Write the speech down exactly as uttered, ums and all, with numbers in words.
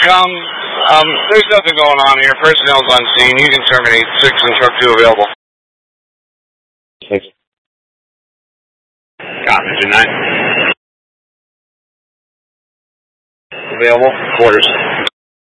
com. Um, there's nothing going on here. Personnel's on scene. You can terminate six and truck two available. Thanks. Copy, nine. Available. Quarters.